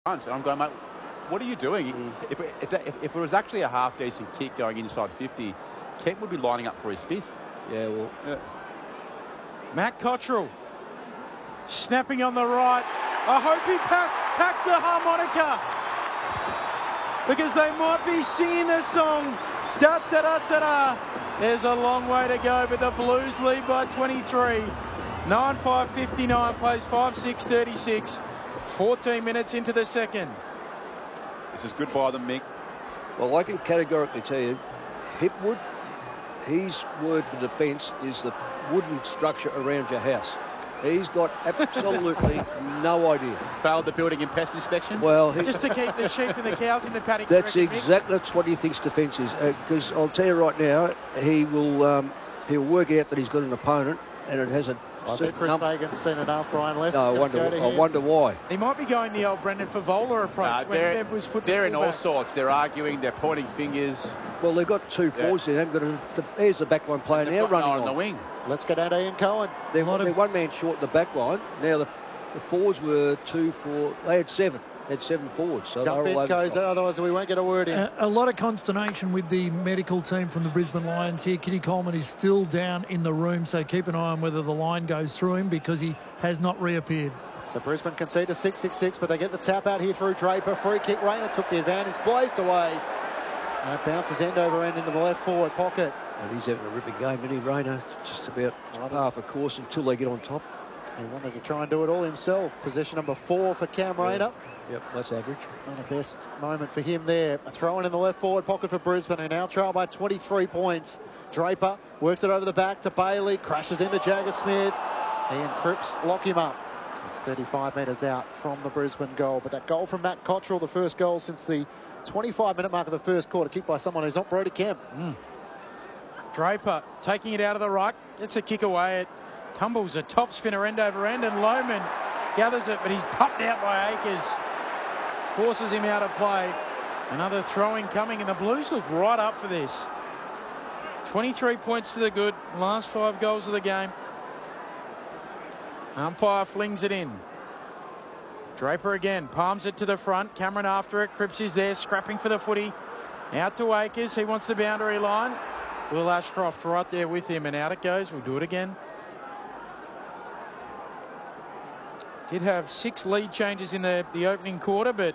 front. And I'm going, mate, what are you doing? If it was actually a half-decent kick going inside 50, Kent would be lining up for his fifth. Yeah, well. Yeah. Matt Cottrell snapping on the right. I hope he packed the harmonica, because they might be singing the song. Da da da da da. There's a long way to go, but the Blues lead by 23. 9:5:59 plays 5:6:36. 14 minutes into the second. This is good by them, Mick. Well, I can categorically tell you, Hipwood, his word for defence is the wooden structure around your house. He's got absolutely no idea. Failed the building and pest inspection? Well, Just to keep the sheep and the cows in the paddock. that's what he thinks defence is. Because I'll tell you right now, he'll work out that he's got an opponent and it has a I think Chris Fagan's seen enough. Ryan Lester. No, I wonder why. He might be going the old Brendan Favola approach when Fev was put They're in all back. sorts. They're arguing. They're pointing fingers. Well, they've got two forwards there. They've got there's the backline player now running on the wing. Let's get out Ian Cohen. They're one man short in the backline. Now the forwards were 2, 4. They had 7. They had 7 forwards. So Jump in, Koza, otherwise we won't get a word in. A lot of consternation with the medical team from the Brisbane Lions here. Kitty Coleman is still down in the room, so keep an eye on whether the line goes through him, because he has not reappeared. So Brisbane concede to 6-6-6, but they get the tap out here through Draper. Free kick. Rayner took the advantage, blazed away, and it bounces end over end into the left forward pocket. And he's having a ripping game, isn't he, Rayner? Just about half a course until they get on top. He wanted to try and do it all himself. Position number 4 for Cam Rayner. Yep, that's average. Not a best moment for him there. A throw-in in the left forward pocket for Brisbane, who now trail by 23 points. Draper works it over the back to Bailey, crashes into Jagger Smith. Ian Cripps lock him up. It's 35 metres out from the Brisbane goal. But that goal from Matt Cottrell, the first goal since the 25-minute mark of the first quarter, kicked by someone who's not Brody Kemp. Draper taking it out of the ruck. Gets a kick away. It tumbles a top spinner end over end, and Lohman gathers it, but he's popped out by Akers. Forces him out of play. Another throw-in coming, and the Blues look right up for this. 23 points to the good. Last 5 goals of the game. Umpire flings it in. Draper again, palms it to the front. Cameron after it. Cripps is there, scrapping for the footy. Out to Akers. He wants the boundary line. Will Ashcroft right there with him, and out it goes. We'll do it again. Did have 6 lead changes in the opening quarter, but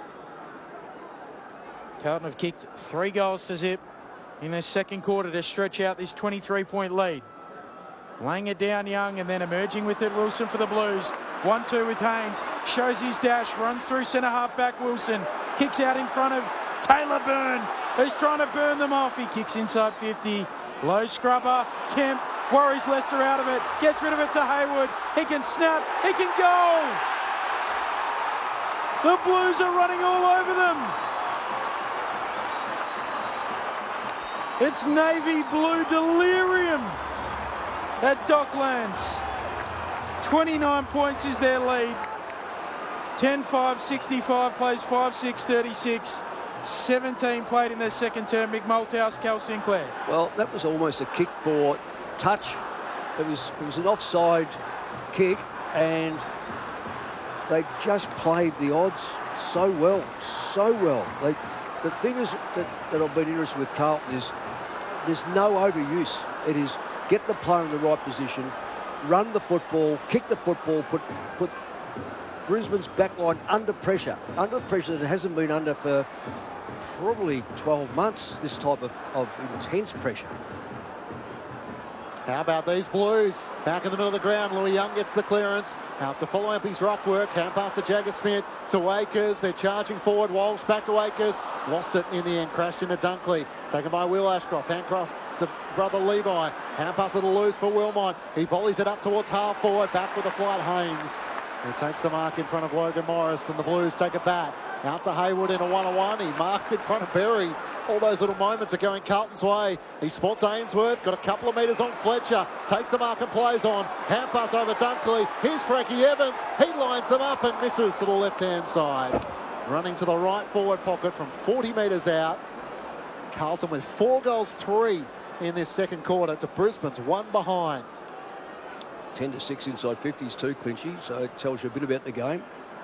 Carlton have kicked 3 goals to zip in the second quarter to stretch out this 23-point lead. Laying it down Young, and then emerging with it Wilson for the Blues. 1-2 with Haynes. Shows his dash, runs through centre half back Wilson. Kicks out in front of Taylor Byrne, who's trying to burn them off. He kicks inside 50. Low scrubber. Kemp worries Leicester out of it. Gets rid of it to Hayward. He can snap. He can go. The Blues are running all over them. It's navy blue delirium at Docklands. 29 points is their lead. 10-5-65 plays 5-6-36. 17 played in the second term. Mick Malthouse, Cal Sinclair. Well, that was almost a kick for touch. It was an offside kick, and they just played the odds so well. The thing is that I've been interested with Carlton is there's no overuse. It is get the player in the right position, run the football, kick the football, put Brisbane's backline under pressure that hasn't been under for probably 12 months, this type of intense pressure. How about these Blues? Back in the middle of the ground, Louis Young gets the clearance. Out to follow up his ruck work. Hand pass to Jagger Smith, to Akers. They're charging forward. Walsh back to Akers. Lost it in the end. Crashed into Dunkley. Taken by Will Ashcroft. Handcroft to brother Levi. Hand pass it loose for Wilmot. He volleys it up towards half forward. Back with the flight, Haynes. He takes the mark in front of Logan Morris, and the Blues take it back. Out to Hayward in a one-on-one. He marks in front of Berry. All those little moments are going Carlton's way. He spots Ainsworth, got a couple of metres on Fletcher, takes the mark and plays on. Hand pass over Dunkley. Here's Frankie Evans. He lines them up and misses to the left-hand side. Running to the right forward pocket from 40 metres out. Carlton with 4 goals, 3 in this second quarter to Brisbane's 1 behind. 10-6 inside 50 is 2 Clinchy, so it tells you a bit about the game.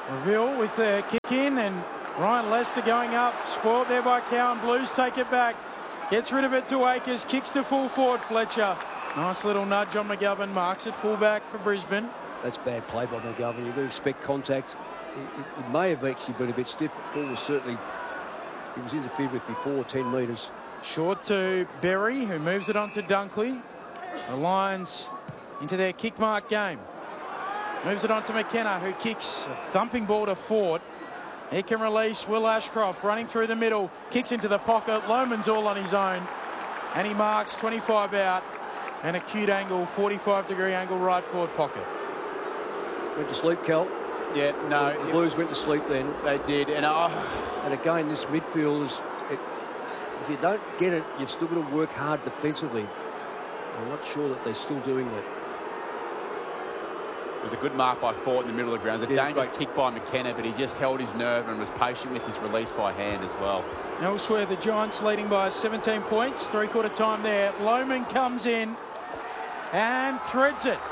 Reveal with the kick in, and Ryan Lester going up. Spoiled there by Cowan. Blues take it back. Gets rid of it to Akers. Kicks to full forward. Fletcher. Nice little nudge on McGovern. Marks at fullback for Brisbane. That's bad play by McGovern. You've got to expect contact. It may have actually been a bit stiff. The ball was certainly, he was interfered with before 10 metres. Short to Berry, who moves it on to Dunkley. The Lions into their kick mark game. Moves it on to McKenna, who kicks a thumping ball to Ford. He can release Will Ashcroft running through the middle. Kicks into the pocket. Lohman's all on his own. And he marks 25 out. And acute angle, 45-degree angle right forward pocket. Went to sleep, Cal. Yeah, no. The Blues went to sleep then. They did. And And again, this midfield is, if you don't get it, you've still got to work hard defensively. I'm not sure that they're still doing that. it was a good mark by Fort in the middle of the ground. It was a dangerous great kick by McKenna, but he just held his nerve and was patient with his release by hand as well. Elsewhere, the Giants leading by 17 points. Three-quarter time there. Lohman comes in and threads it.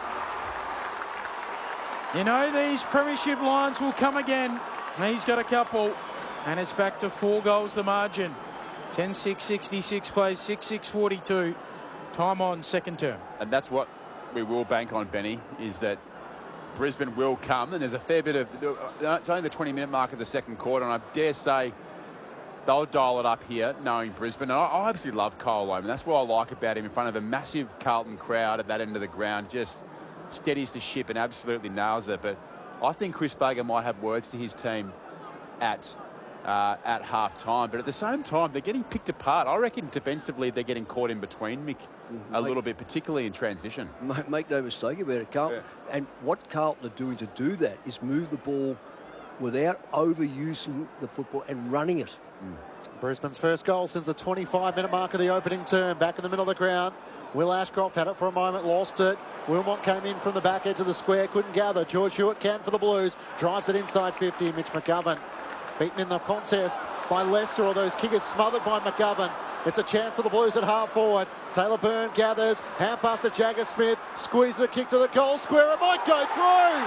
You know, these premiership lines will come again. He's got a couple. And it's back to 4 goals the margin. 10-6-66 plays, 6-6-42. Time on second term. And that's what we will bank on, Benny, is that Brisbane will come. And there's a fair bit of... It's only the 20-minute mark of the second quarter, and I dare say they'll dial it up here, knowing Brisbane. And I obviously love Kyle Lohman. That's what I like about him in front of a massive Carlton crowd at that end of the ground. Just steadies the ship and absolutely nails it. But I think Chris Fagan might have words to his team at half-time. But at the same time, they're getting picked apart. I reckon defensively they're getting caught in between, Mick, a little bit, particularly in transition. Make no mistake about it, Carlton. Yeah. And what Carlton are doing to do that is move the ball without overusing the football and running it. Brisbane's first goal since the 25-minute mark of the opening term. Back in the middle of the ground. Will Ashcroft had it for a moment, lost it. Wilmot came in from the back edge of the square, couldn't gather. George Hewitt can for the Blues. Drives it inside 50. Mitch McGovern beaten in the contest by Leicester, or those kickers smothered by McGovern. It's a chance for the Blues at half forward. Taylor Byrne gathers, hand pass to Jagger Smith, squeezes the kick to the goal square, it might go through!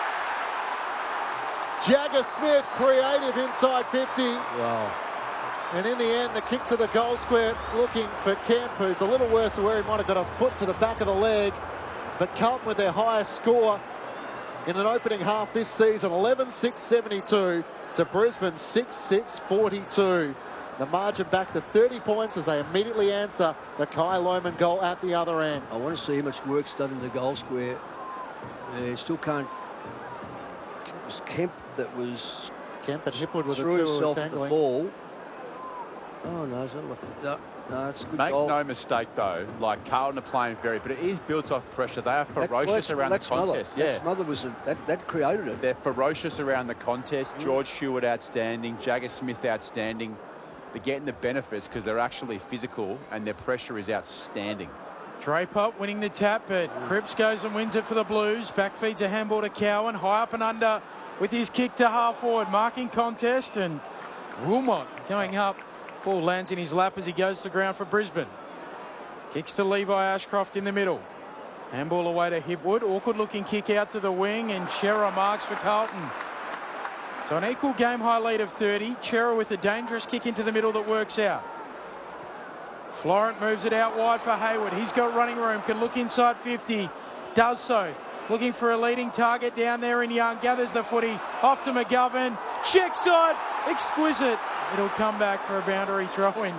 Jagger Smith, creative inside 50. Wow. And in the end, the kick to the goal square, looking for Kemp, who's a little worse for where he might have got a foot to the back of the leg. But Carlton with their highest score in an opening half this season, 11-6-72 to Brisbane 6-6-42. The margin back to 30 points as they immediately answer the Kai Lohman goal at the other end. I want to see how much work's done in the goal square. Still can't. It was Kemp that was. Kemp and Hipwood with threw the himself two at the tangling. ball. Oh no, it's a good Make goal. no mistake though, like Carlton are playing very, but it is built off pressure. They are ferocious around the contest. That smother was that created it. They're ferocious around the contest. George Hewitt outstanding, Jagger Smith outstanding. They're getting the benefits because they're actually physical and their pressure is outstanding. Draper winning the tap, but Cripps goes and wins it for the Blues. Back feeds a handball to Cowan, high up and under with his kick to half forward. Marking contest, and Wilmot going up. Ball lands in his lap as he goes to ground for Brisbane. Kicks to Levi Ashcroft in the middle. Handball away to Hipwood. Awkward looking kick out to the wing, and Chera marks for Carlton. So an equal game high lead of 30. Chera with a dangerous kick into the middle that works out. Florent moves it out wide for Hayward. He's got running room, can look inside 50. Does so. Looking for a leading target down there in Young. Gathers the footy off to McGovern. Check side. Exquisite. It'll come back for a boundary throw-in.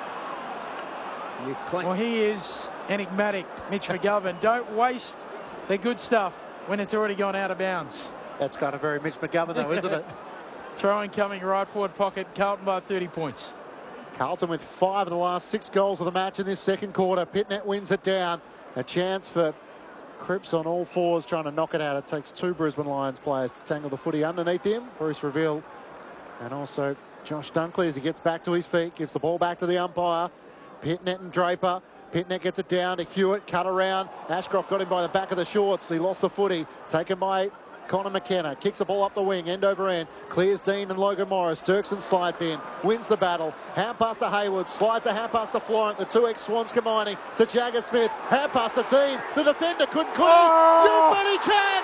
Well, he is enigmatic, Mitch McGovern. Don't waste the good stuff when it's already gone out of bounds. That's kind of very Mitch McGovern though, isn't it? Throw-in coming right forward pocket. Carlton by 30 points. Carlton with 5 of the last 6 goals of the match in this second quarter. Pitnet wins it down. A chance for Cripps on all fours trying to knock it out. It takes 2 Brisbane Lions players to tangle the footy underneath him. Bruce Reveal and also Josh Dunkley as he gets back to his feet, gives the ball back to the umpire. Pitnet and Draper. Pitnet gets it down to Hewitt, cut around. Ashcroft got him by the back of the shorts. He lost the footy. Taken by Connor McKenna kicks the ball up the wing, end over end. Clears Dean and Logan Morris. Dirksen slides in, wins the battle. Hand pass to Hayward, slides a hand pass to Florent. The two ex-Swans combining to Jagger Smith. Hand pass to Dean. The defender couldn't, could he? You bet he can!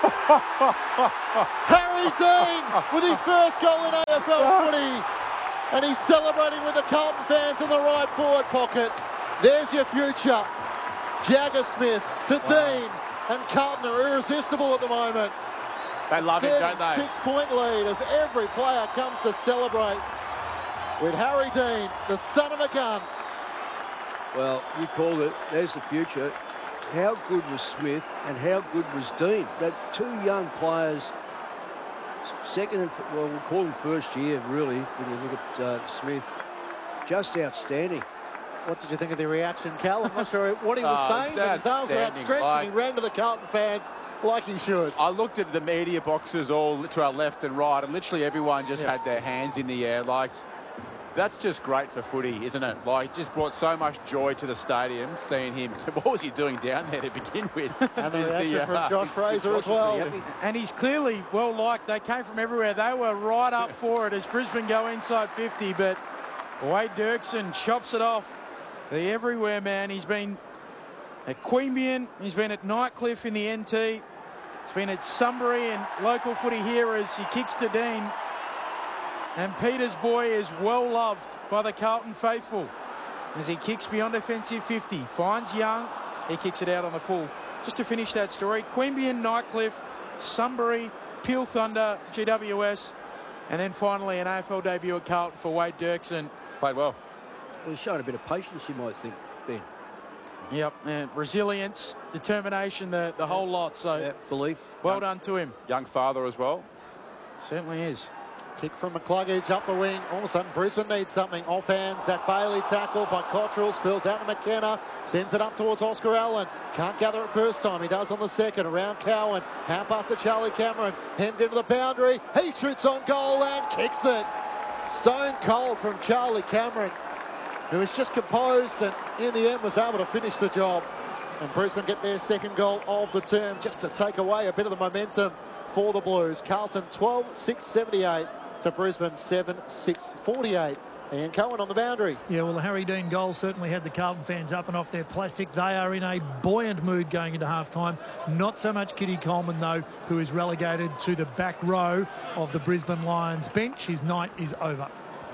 Harry Dean with his first goal in AFL footy. And he's celebrating with the Carlton fans in the right forward pocket. There's your future. Jagger Smith to Dean. And Carlton are irresistible at the moment. They love it, don't they? 6-point lead as every player comes to celebrate with Harry Dean, the son of a gun. Well, you called it. There's the future. How good was Smith and how good was Dean? They're two young players. Second and, well, we'll call him first year, really, when you look at Smith. Just outstanding. What did you think of the reaction, Cal? I'm not sure what he was saying, but his arms were outstretched and he ran to the Carlton fans like he should. I looked at the media boxes all to our left and right, and literally everyone just had their hands in the air. Like, that's just great for footy, isn't it? Like, just brought so much joy to the stadium, seeing him. What was he doing down there to begin with? And the reaction from Josh Fraser as well. And he's clearly well liked. They came from everywhere. They were right up for it as Brisbane go inside 50, but Wade Dirksen chops it off. The everywhere man. He's been at Queanbeyan. He's been at Nightcliff in the NT. He's been at Sunbury and local footy here as he kicks to Dean. And Peter's boy is well loved by the Carlton faithful as he kicks beyond offensive 50. Finds Young. He kicks it out on the full. Just to finish that story, Queanbeyan, Nightcliff, Sunbury, Peel Thunder, GWS, and then finally an AFL debut at Carlton for Wade Dirksen. Played well. Well, he's shown a bit of patience, you might think, Ben. Yep, and resilience, determination, the whole lot. So belief. Well done to him. Young father as well. Certainly is. Kick from McCluggage up the wing. All of a sudden, Brisbane needs something. Off hand, Zach Bailey tackled by Cottrell. Spills out to McKenna. Sends it up towards Oscar Allen. Can't gather it first time. He does on the second. Around Cowan. Hand pass to Charlie Cameron. Hemmed into the boundary. He shoots on goal and kicks it. Stone cold from Charlie Cameron, who was just composed and in the end was able to finish the job. And Brisbane get their second goal of the term just to take away a bit of the momentum for the Blues. Carlton 12-6-78 to Brisbane 7-6-48. Ian Cohen on the boundary. Yeah, well, the Harry Dean goal certainly had the Carlton fans up and off their plastic. They are in a buoyant mood going into halftime. Not so much Kitty Coleman, though, who is relegated to the back row of the Brisbane Lions bench. His night is over.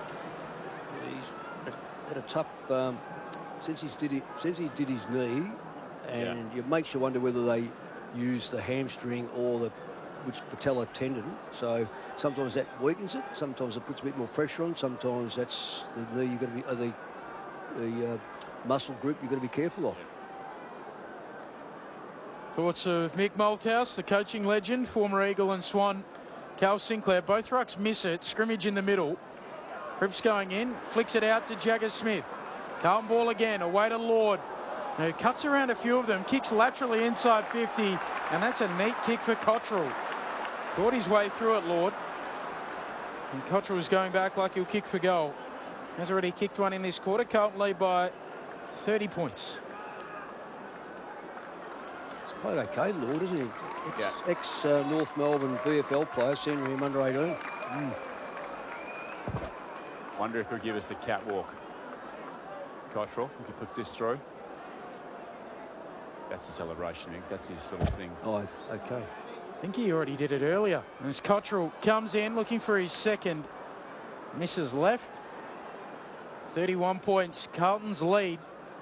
He's had a tough since he did his knee, and it makes you wonder whether they use the hamstring or the patella tendon. So sometimes that weakens it, sometimes it puts a bit more pressure on, sometimes that's the knee you've got to be, the muscle group you've got to be careful of. Thoughts of Mick Malthouse, the coaching legend, former Eagle and Swan. Cal Sinclair, both rucks miss it, scrimmage in the middle. Cripps going in, flicks it out to Jagger Smith. Carlton ball again, away to Lord. Now, cuts around a few of them, kicks laterally inside 50, and that's a neat kick for Cottrell. Thought his way through it, Lord. And Cottrell is going back like he'll kick for goal. Has already kicked one in this quarter. Carlton lead by 30 points. He's played okay, Lord, isn't he? Ex-North Melbourne VFL player, senior him under 18. Wonder if he'll give us the catwalk. Cottrell, if he puts this through. That's the celebration, Mick. That's his little thing. Oh, okay. I think he already did it earlier. As Cottrell comes in looking for his second. Misses left. 31 points. Carlton's lead.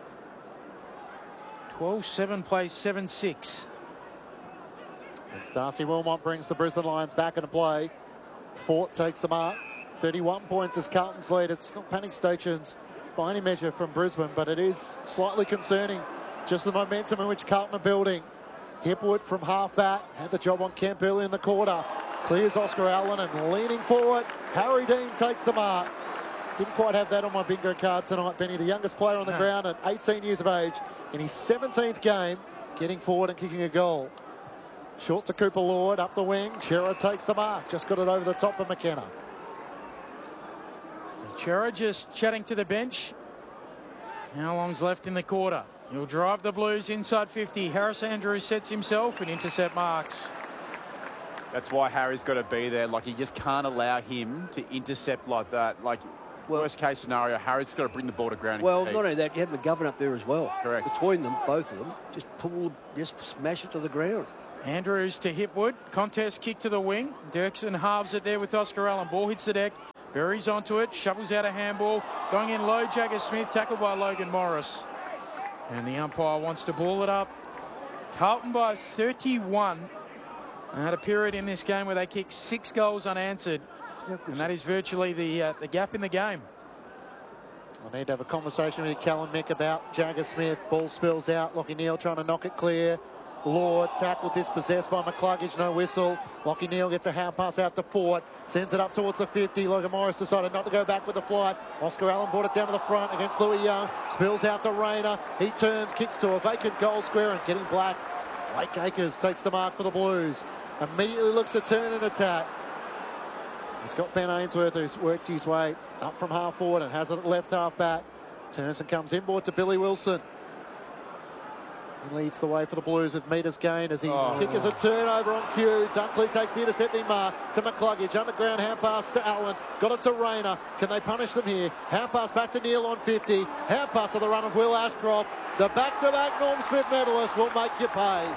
12-7 plays 7-6. As Darcy Wilmot brings the Brisbane Lions back into play. Fort takes the mark. 31 points as Carlton's lead. It's not panic stations by any measure from Brisbane, but it is slightly concerning. Just the momentum in which Carlton are building. Hipwood from half-back had the job on Kemp early in the quarter. Clears Oscar Allen and leaning forward. Harry Dean takes the mark. Didn't quite have that on my bingo card tonight, Benny. The youngest player on the ground at 18 years of age in his 17th game, getting forward and kicking a goal. Short to Cooper Lord, up the wing. Chera takes the mark. Just got it over the top of McKenna. Chera just chatting to the bench. How long's left in the quarter? He'll drive the Blues inside 50. Harris Andrews sets himself and intercept marks. That's why Harry's got to be there. Like, you just can't allow him to intercept like that. Like, worst case scenario, Harry's got to bring the ball to ground. Well, not only that, you had McGovern up there as well. Correct. Between them, both of them, just smash it to the ground. Andrews to Hipwood. Contest kick to the wing. Dirksen halves it there with Oscar Allen. Ball hits the deck. Buries onto it. Shovels out a handball. Going in low, Jagger Smith. Tackled by Logan Morris. And the umpire wants to ball it up. Carlton by 31. And had a period in this game where they kicked 6 goals unanswered. And that is virtually the gap in the game. I need to have a conversation with Callum Mick about Jagger Smith. Ball spills out. Lachie Neale trying to knock it clear. Lord, tackle dispossessed by McCluggage, no whistle. Lachie Neale gets a hand pass out to Fort, sends it up towards the 50. Logan Morris decided not to go back with the flight. Oscar Allen brought it down to the front against Louis Young. Spills out to Rayner. He turns, kicks to a vacant goal square and getting black. Blake Acres takes the mark for the Blues. Immediately looks to turn and attack. He's got Ben Ainsworth, who's worked his way up from half forward and has it at left half back. Turns and comes inboard to Billy Wilson. He leads the way for the Blues with metres gained as his kick is a turnover on cue. Dunkley takes the intercepting mark to McCluggage. Underground hand pass to Allen. Got it to Rayner. Can they punish them here? Hand pass back to Neale on 50. Hand pass to the run of Will Ashcroft. The back-to-back Norm Smith medalist will make you pay.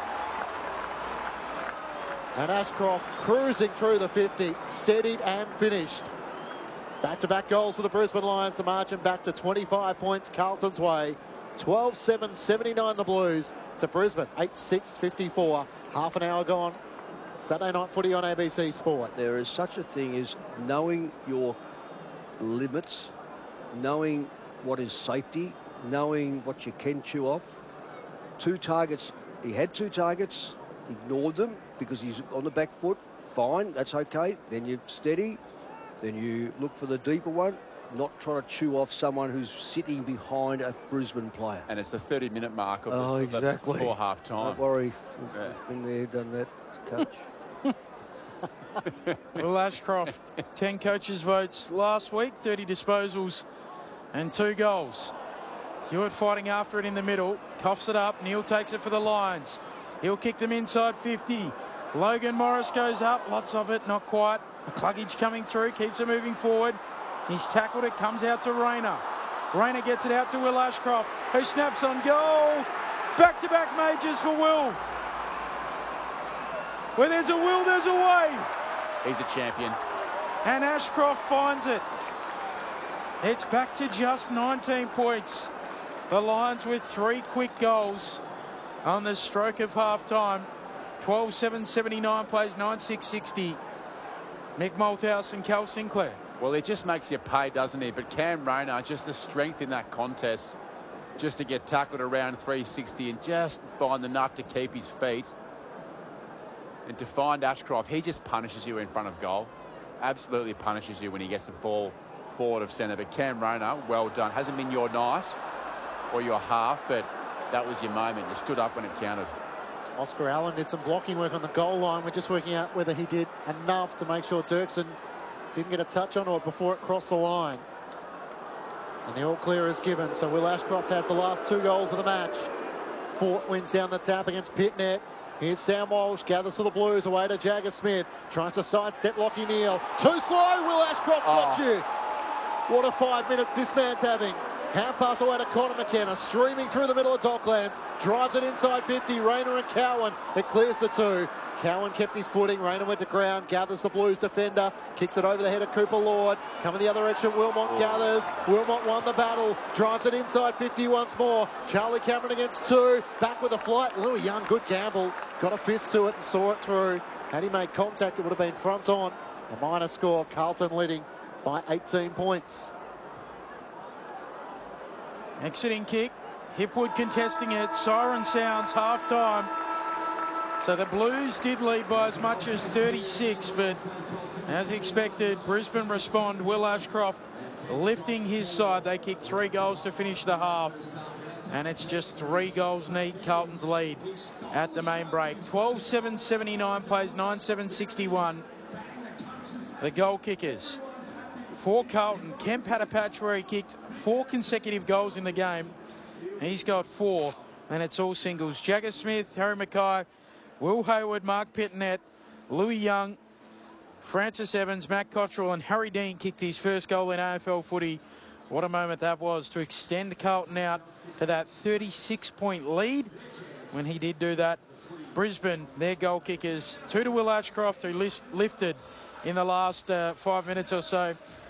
And Ashcroft cruising through the 50. Steadied and finished. Back-to-back goals for the Brisbane Lions. The margin back to 25 points Carlton's way. 12-7-79 the Blues to Brisbane 8-6-54. Half an hour gone. Saturday night footy on ABC Sport. There is such a thing as knowing your limits, knowing what is safety, knowing what you can chew off. 2 targets. He had 2 targets, ignored them because he's on the back foot. Fine, that's okay. Then you steady. Then you look for the deeper one. Not trying to chew off someone who's sitting behind a Brisbane player. And it's the 30-minute mark of exactly. before half-time. Don't worry. Been there, done that, coach. Will Ashcroft, 10 coaches' votes last week, 30 disposals and 2 goals. Hewitt fighting after it in the middle. Coughs it up. Neale takes it for the Lions. He'll kick them inside 50. Logan Morris goes up. Lots of it, not quite. McCluggage coming through, keeps it moving forward. He's tackled it, comes out to Rayner. Rayner gets it out to Will Ashcroft, who snaps on goal. Back-to-back majors for Will. Where there's a will, there's a way. He's a champion. And Ashcroft finds it. It's back to just 19 points. The Lions with 3 quick goals on the stroke of half-time. 12-7-79 plays 9-6-60. Mick Malthouse and Cal Sinclair. Well, it just makes you pay, doesn't it? But Cam Rayner, just the strength in that contest, just to get tackled around 360 and just find enough to keep his feet. And to find Ashcroft, he just punishes you in front of goal. Absolutely punishes you when he gets the ball forward of centre. But Cam Rayner, well done. Hasn't been your night or your half, but that was your moment. You stood up when it counted. Oscar Allen did some blocking work on the goal line. We're just working out whether he did enough to make sure Dirksen didn't get a touch on it before it crossed the line. And the all clear is given. So Will Ashcroft has the last 2 goals of the match. Fort wins down the tap against Pitnet. Here's Sam Walsh, gathers for the Blues, away to Jagger Smith. Tries to sidestep Lachie Neale. Too slow, Will Ashcroft got you. What a 5 minutes this man's having. Hand pass away to Connor McKenna, streaming through the middle of Docklands. Drives it inside 50, Rayner and Cowan. It clears the 2. Cowan kept his footing. Rayner went to ground, gathers the Blues defender, kicks it over the head of Cooper Lord. Coming the other direction, Wilmot gathers. Wilmot won the battle, drives it inside 50 once more. Charlie Cameron against 2, back with a flight. Louis Young, good gamble, got a fist to it and saw it through. Had he made contact, it would have been front on. A minor score, Carlton leading by 18 points. Exiting kick, Hipwood contesting it, siren sounds, half-time. So the Blues did lead by as much as 36, but as expected, Brisbane respond. Will Ashcroft lifting his side. They kicked 3 goals to finish the half. And it's just 3 goals need Carlton's lead at the main break. 12-7-79 plays 9-7-61. The goal kickers. For Carlton, Kemp had a patch where he kicked 4 consecutive goals in the game. He's got 4, and it's all singles. Jagger Smith, Harry Mackay, Will Hayward, Mark Pitnet, Louis Young, Francis Evans, Matt Cottrell and Harry Dean kicked his first goal in AFL footy. What a moment that was to extend Carlton out to that 36-point lead. When he did do that, Brisbane, their goal kickers, 2 to Will Ashcroft, who lifted in the last 5 minutes or so.